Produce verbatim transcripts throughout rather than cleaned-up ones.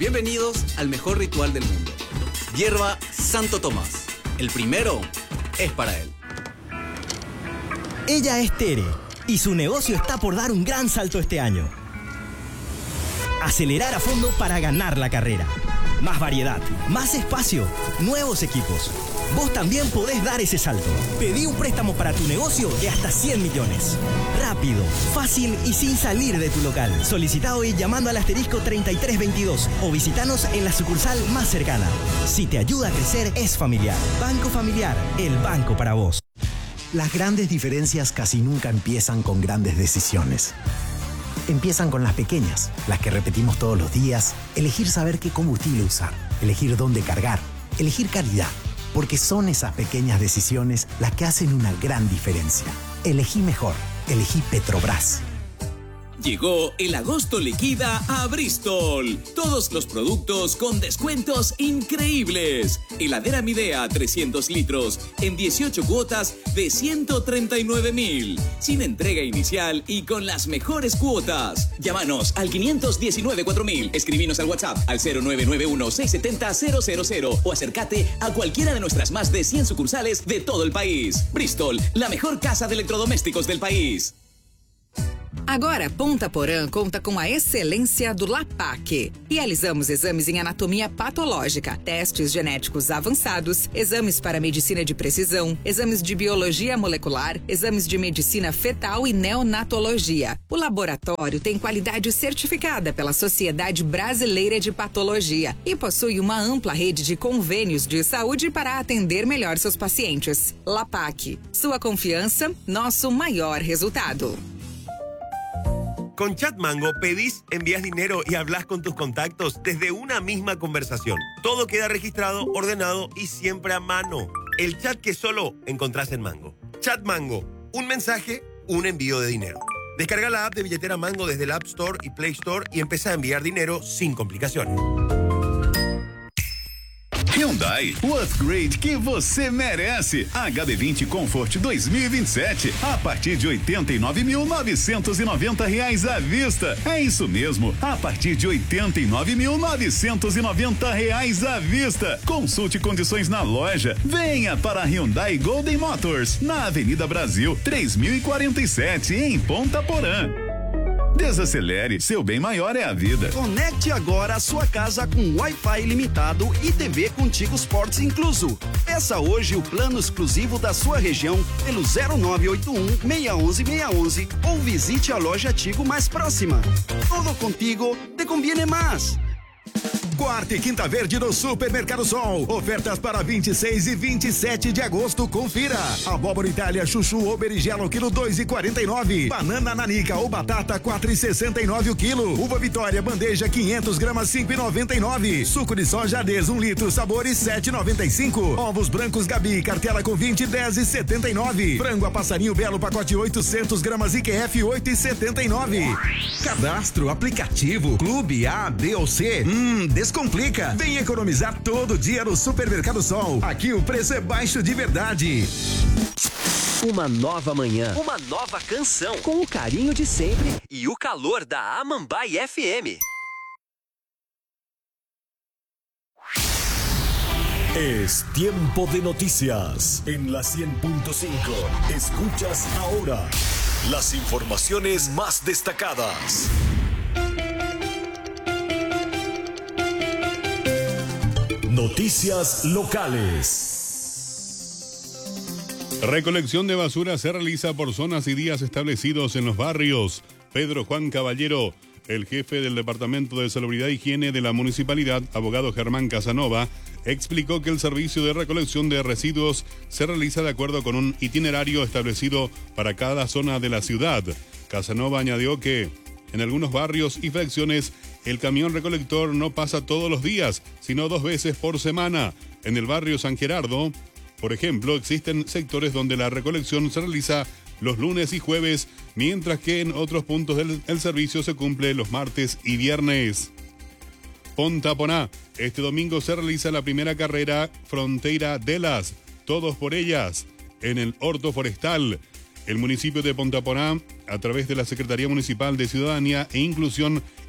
Bienvenidos al mejor ritual del mundo. Hierba Santo Tomás. El primero es para él. Ella es Tere y su negocio está por dar un gran salto este año. Acelerar a fondo para ganar la carrera. Más variedad, más espacio, nuevos equipos. Vos también podés dar ese salto. Pedí un préstamo para tu negocio de hasta cien millones. Rápido, fácil y sin salir de tu local. Solicita hoy llamando al asterisco treinta y tres veintidós o visitanos en la sucursal más cercana. Si te ayuda a crecer, es familiar. Banco Familiar, el banco para vos. Las grandes diferencias casi nunca empiezan con grandes decisiones. Empiezan con las pequeñas, las que repetimos todos los días. Elegir saber qué combustible usar, elegir dónde cargar, elegir calidad. Porque son esas pequeñas decisiones las que hacen una gran diferencia. Elegí mejor, elegí Petrobras. Llegó el agosto liquida a Bristol. Todos los productos con descuentos increíbles. Heladera Midea trescientos litros en dieciocho cuotas de ciento treinta y nueve mil. Sin entrega inicial y con las mejores cuotas. Llámanos al quinientos diecinueve cuatro mil. Escribinos al WhatsApp al cero nueve nueve uno seis siete cero cero cero cero o acércate a cualquiera de nuestras más de cien sucursales de todo el país. Bristol, la mejor casa de electrodomésticos del país. Agora, Ponta Porã conta com a excelência do LAPAC. Realizamos exames em anatomia patológica, testes genéticos avançados, exames para medicina de precisão, exames de biologia molecular, exames de medicina fetal e neonatologia. O laboratório tem qualidade certificada pela Sociedade Brasileira de Patologia e possui uma ampla rede de convênios de saúde para atender melhor seus pacientes. LAPAC. Sua confiança, nosso maior resultado. Con Chatmango pedís, envías dinero y hablas con tus contactos desde una misma conversación. Todo queda registrado, ordenado y siempre a mano. El chat que solo encontrás en Mango. Chatmango, un mensaje, un envío de dinero. Descarga la app de billetera Mango desde el App Store y Play Store y empieza a enviar dinero sin complicación. Hyundai, o upgrade que você merece. H D vinte Comfort dois mil e vinte e sete, a partir de oitenta e nove mil novecentos e noventa reais à vista. É isso mesmo, a partir de oitenta e nove mil novecentos e noventa reais à vista. Consulte condições na loja. Venha para a Hyundai Golden Motors, na Avenida Brasil, três mil e quarenta e sete, em Ponta Porã. Desacelere, seu bem maior é a vida. Conecte agora a sua casa com Wi-Fi ilimitado e T V Contigo Sports incluso. Peça hoje o plano exclusivo da sua região pelo zero nove oito um, seis um um, seis um um ou visite a loja Tigo mais próxima. Todo contigo te conviene mais. Quarta e quinta verde no Supermercado Sol. Ofertas para vinte e seis e vinte e sete de agosto. Confira. Abóbora Itália chuchu ou berinjela quilo dois e quarenta e nove. Banana nanica ou batata quatro e sessenta e nove o quilo. Uva Vitória bandeja quinhentos gramas cinco e noventa e nove. Suco de soja Ades um litro sabores sete e noventa e cinco. Ovos brancos Gabi cartela com vinte dez e setenta e nove. Frango a passarinho belo pacote oitocentos gramas I Q F oito e setenta e nove. Cadastro aplicativo Clube A, B ou C. Hum, descomplica. Vem economizar todo dia no Supermercado Sol. Aqui o preço é baixo de verdade. Uma nova manhã, uma nova canção, com o carinho de sempre e o calor da Amambai F M. Es tiempo de noticias en la cien punto cinco. Escuchas ahora las informaciones más destacadas. Noticias locales. Recolección de basura se realiza por zonas y días establecidos en los barrios. Pedro Juan Caballero, el jefe del Departamento de Salubridad e Higiene de la Municipalidad, abogado Germán Casanova, explicó que el servicio de recolección de residuos se realiza de acuerdo con un itinerario establecido para cada zona de la ciudad. Casanova añadió que en algunos barrios y fracciones el camión recolector no pasa todos los días, sino dos veces por semana. En el barrio San Gerardo, por ejemplo, existen sectores donde la recolección se realiza los lunes y jueves, mientras que en otros puntos del el servicio se cumple los martes y viernes. Ponta Porã, este domingo se realiza la primera carrera Fronteira delas, todos por ellas, en el Horto Forestal. El municipio de Ponta Porã, a través de la Secretaría Municipal de Ciudadanía e Inclusión,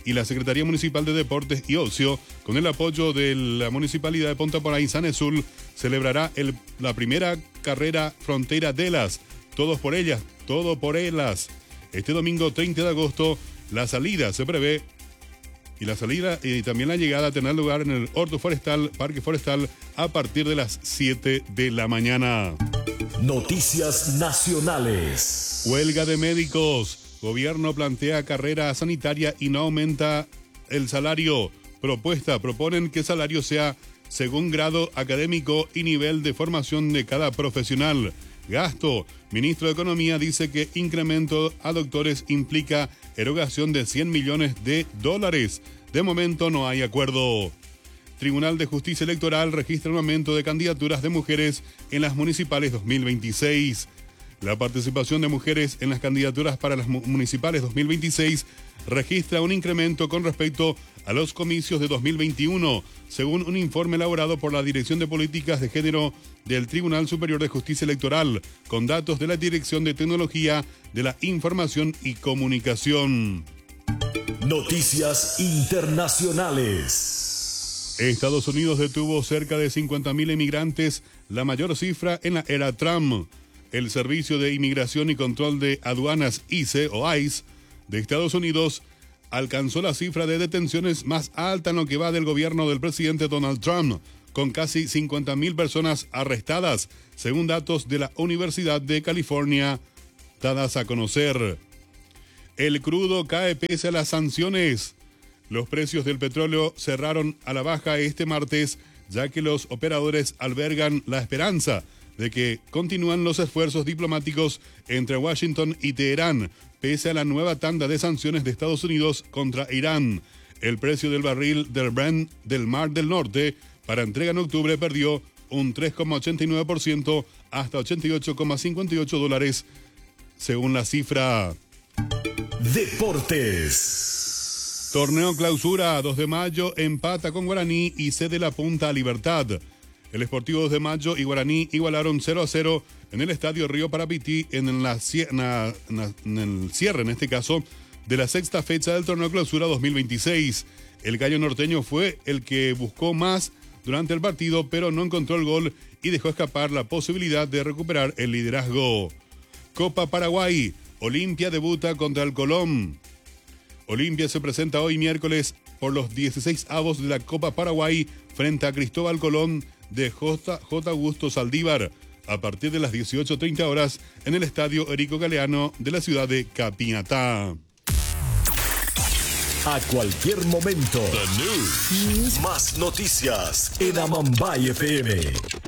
y la Secretaría Municipal de Deportes y Ocio, con el apoyo de la Municipalidad de Punta Porá y Sanesul, celebrará el, la primera carrera Frontera Delas. Todos por ellas, todo por ellas. Este domingo treinta de agosto, la salida se prevé y la salida y también la llegada tendrá lugar en el Orto Forestal, Parque Forestal, a partir de las siete de la mañana. Noticias nacionales. Huelga de médicos. Gobierno plantea carrera sanitaria y no aumenta el salario. Propuesta, proponen que el salario sea según grado académico y nivel de formación de cada profesional. Gasto. Ministro de Economía dice que incremento a doctores implica erogación de cien millones de dólares. De momento no hay acuerdo. Tribunal de Justicia Electoral registra un aumento de candidaturas de mujeres en las municipales dos mil veintiséis. La participación de mujeres en las candidaturas para las municipales dos mil veintiséis registra un incremento con respecto a los comicios de dos mil veintiuno, según un informe elaborado por la Dirección de Políticas de Género del Tribunal Superior de Justicia Electoral, con datos de la Dirección de Tecnología de la Información y Comunicación. Noticias internacionales. Estados Unidos detuvo cerca de cincuenta mil inmigrantes, la mayor cifra en la era Trump. El Servicio de Inmigración y Control de Aduanas I C E o I C E de Estados Unidos alcanzó la cifra de detenciones más alta en lo que va del gobierno del presidente Donald Trump, con casi cincuenta mil personas arrestadas, según datos de la Universidad de California dadas a conocer. El crudo cae pese a las sanciones. Los precios del petróleo cerraron a la baja este martes, ya que los operadores albergan la esperanza de que continúan los esfuerzos diplomáticos entre Washington y Teherán, pese a la nueva tanda de sanciones de Estados Unidos contra Irán. El precio del barril del Brent del Mar del Norte para entrega en octubre perdió un tres coma ochenta y nueve por ciento hasta ochenta y ocho coma cincuenta y ocho dólares, según la cifra. Deportes. Torneo Clausura, dos de mayo, empata con Guaraní y cede la punta a Libertad. El Sportivo dos de mayo y Guaraní igualaron cero a cero en el Estadio Río Parapití en, la, na, na, en el cierre, en este caso, de la sexta fecha del Torneo Clausura dos mil veintiséis. El gallo norteño fue el que buscó más durante el partido, pero no encontró el gol y dejó escapar la posibilidad de recuperar el liderazgo. Copa Paraguay, Olimpia debuta contra el Colón. Olimpia se presenta hoy miércoles por los dieciséis avos de la Copa Paraguay frente a Cristóbal Colón de J. J. Augusto Saldívar a partir de las dieciocho treinta horas en el Estadio Erico Galeano de la ciudad de Capiatá. A cualquier momento, The News. Más noticias en Amambay F M.